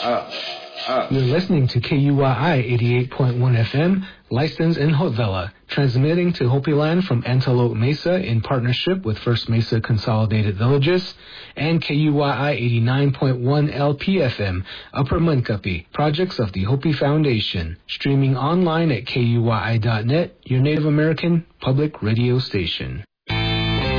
You're listening to KUYI 88.1 FM, licensed in Haute-Villa, transmitting to Hopi Land from Antelope Mesa in partnership with First Mesa Consolidated Villages, and KUYI 89.1 LPFM, Upper Munkapi, projects of the Hopi Foundation, streaming online at KUYI.net, your Native American public radio station.